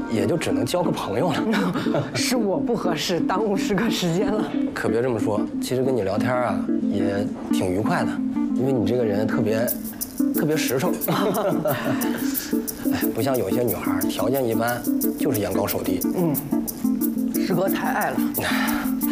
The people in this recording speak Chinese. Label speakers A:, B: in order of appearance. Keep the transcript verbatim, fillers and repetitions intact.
A: 也就只能交个朋友了。
B: 是我不合适，耽误师哥时间了。
A: 可别这么说，其实跟你聊天啊也挺愉快的，因为你这个人特别特别实诚。哎，不像有些女孩条件一般，就是眼高手低。
B: 嗯，师哥太爱了。